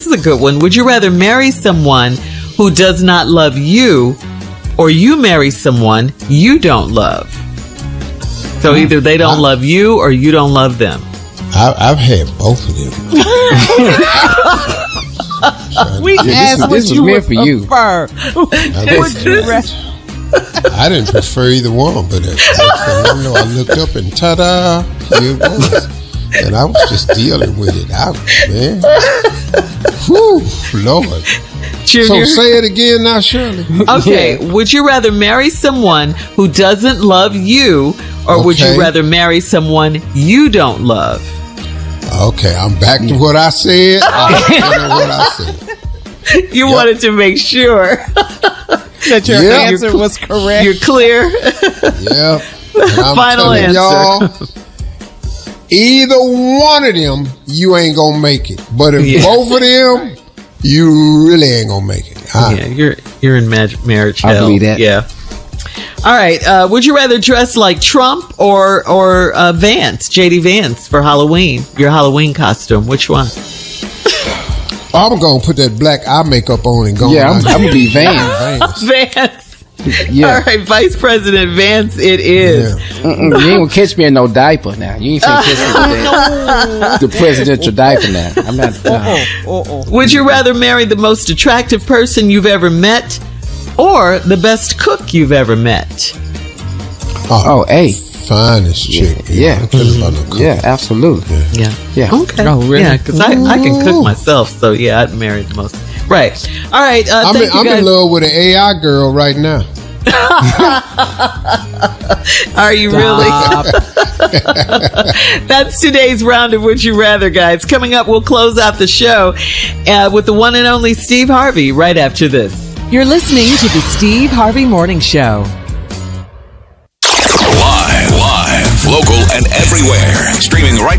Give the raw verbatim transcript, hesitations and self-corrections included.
is a good one. Would you rather marry someone who does not love you, or you marry someone you don't love? So either they don't I, love you or you don't love them. I, I've had both of them. We yeah, asked what you would for you. prefer. Would you I didn't prefer either one, but uh, I, know, I looked up and ta-da, here it was. And I was just dealing with it out, man. Whew, Lord. Junior. So say it again now, Shirley. Okay. Yeah. Would you rather marry someone who doesn't love you, or okay. would you rather marry someone you don't love? Okay, I'm back to what I said. I know what I said. You yep. wanted to make sure that your yep. answer was correct. You're clear. Yeah. Final answer. Y'all, either one of them, you ain't gonna make it. But if yeah. both of them, you really ain't gonna make it. Huh? Yeah, you're you're in marriage, marriage hell. I believe that. Yeah. All right. Uh, would you rather dress like Trump or or uh, Vance, J D Vance, for Halloween? Your Halloween costume. Which one? I'm gonna put that black eye makeup on and go. Yeah, I'm, I'm gonna be Vance. Vance. Yeah. All right, Vice President Vance, it is. Yeah. You ain't gonna catch me in no diaper now. You ain't gonna catch me with that. The presidential diaper now. I'm not. Uh, uh-uh. Would you rather marry the most attractive person you've ever met, or the best cook you've ever met? Oh, oh hey. Finest chick. Yeah. Yeah, mm-hmm. yeah absolutely. Yeah. Yeah. yeah. Okay. Oh, really? Yeah, because I, I can cook myself, so yeah, I'd marry the most. Right. All right. Uh, I'm, thank in, you I'm guys. in love with an A I girl right now. Are you really? That's today's round of Would You Rather, guys. Coming up, we'll close out the show uh, with the one and only Steve Harvey right after this. You're listening to the Steve Harvey Morning Show. Live, live, local, and everywhere. Streaming right